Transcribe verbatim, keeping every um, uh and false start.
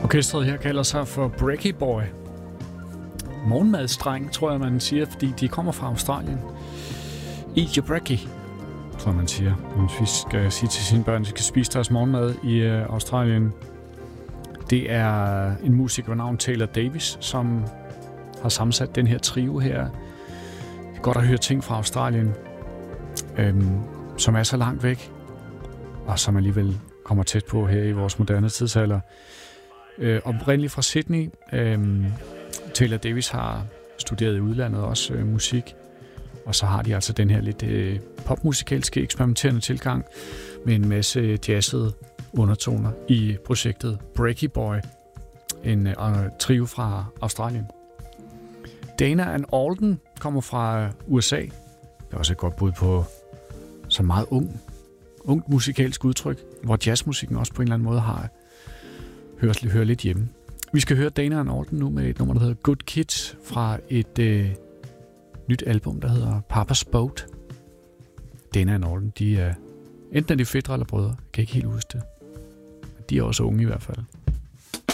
Orkestret her kalder sig for Brekkie Boy. Morgenmadsdreng, tror jeg, man siger, fordi de kommer fra Australien. Eat your brekkie, tror jeg, man siger. Hvis vi skal sige til sine børn, at de skal spise deres morgenmad i øh, Australien. Det er en musiker ved navn Taylor Davis, som har sammensat den her trio her. Det er godt at høre ting fra Australien, øhm, som er så langt væk, og som alligevel kommer tæt på her i vores moderne tidsalder. Øh, oprindeligt fra Sydney. Øh, Taylor Davis har studeret i udlandet også øh, musik, og så har de altså den her lidt øh, popmusikalske eksperimenterende tilgang med en masse jazzede undertoner i projektet Brekkie Boy, en øh, trio fra Australien. Dana and Alden kommer fra U S A. Det er også et godt bud på så meget ung, ungt musikalsk udtryk, hvor jazzmusikken også på en eller anden måde har hører, hører lidt hjemme. Vi skal høre Dana and Alden nu med et nummer, der hedder Good Kids, fra et øh, nyt album, der hedder Papa's Boat. Dana and Alden, de er enten er de fætre eller brødre. Jeg kan ikke helt huske det. De er også unge i hvert fald.